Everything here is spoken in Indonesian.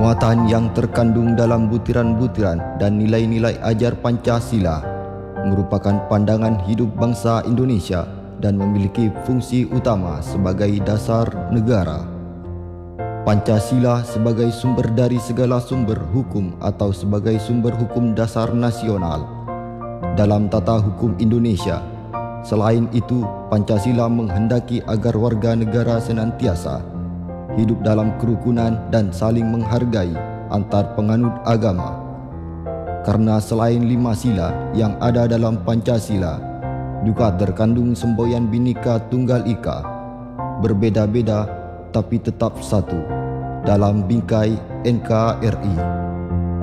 Muatan yang terkandung dalam butiran-butiran dan nilai-nilai ajar Pancasila merupakan pandangan hidup bangsa Indonesia dan memiliki fungsi utama sebagai dasar negara. Pancasila sebagai sumber dari segala sumber hukum atau sebagai sumber hukum dasar nasional dalam tata hukum Indonesia. Selain itu, Pancasila menghendaki agar warga negara senantiasa hidup dalam kerukunan dan saling menghargai antar penganut agama. Karena selain 5 sila yang ada dalam Pancasila, juga terkandung semboyan Bhinneka Tunggal Ika, berbeda-beda tapi tetap satu dalam bingkai NKRI.